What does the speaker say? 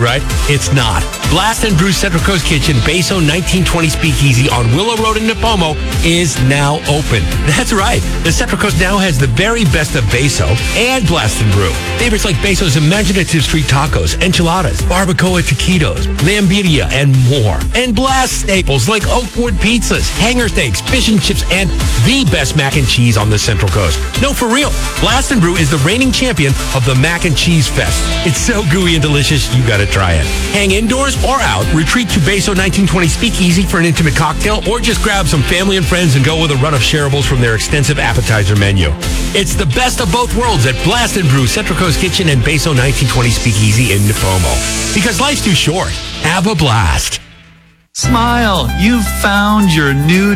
right? It's not. Blast and Brew Central Coast Kitchen, Beso 1920 Speakeasy on Willow Road in Napomo is now open. That's right. The Central Coast now has the very best of Beso and Blast and Brew. Favorites like Beso's imaginative street tacos, enchiladas, barbacoa taquitos, lambidia, and more. And Blast staples like Oakwood pizzas, hanger steaks, fish and chips, and the best mac and cheese on the Central Coast. No, for real. Blast and Brew is the reigning champion of the Mac and Cheese Fest. It's so gooey and delicious, you gotta try it. Hang indoors or out, retreat to Beso 1920 Speakeasy for an intimate cocktail, or just grab some family and friends and go with a run of shareables from their extensive appetizer menu. It's the best of both worlds at Blast and Brew, Central Coast Kitchen, and Beso 1920 Speakeasy in Napomo. Because life's too short. Have a blast. Smile, you've found your new